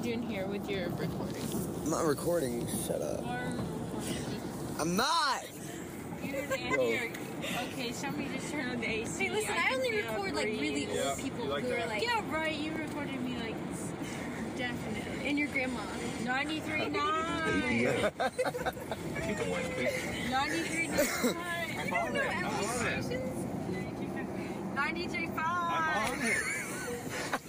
doing here with your recording? I'm not recording. Shut up. I'm not! Okay, somebody just turn on the AC. Hey, listen, I only record like really old people who are like. Yeah, right. You recorded me like definitely. And your grandma. 93.9. 93.9. You don't know Emily's stations? 93.5.